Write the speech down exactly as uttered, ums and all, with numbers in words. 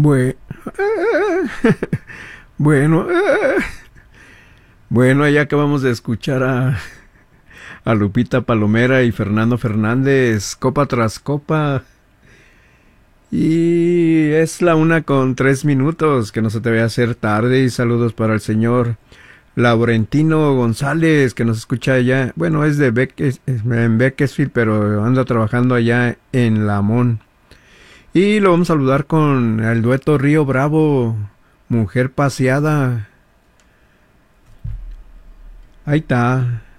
Bue- bueno, bueno, ya acabamos de escuchar a, a Lupita Palomera y Fernando Fernández, copa tras copa. Y es la una con tres minutos, que no se te vaya a hacer tarde. Y saludos para el señor Laurentino González, que nos escucha allá. Bueno, es de Beques, en Beckesfield, pero anda trabajando allá en Lamón. Y lo vamos a saludar con el dueto Río Bravo, Mujer Paseada. Ahí está.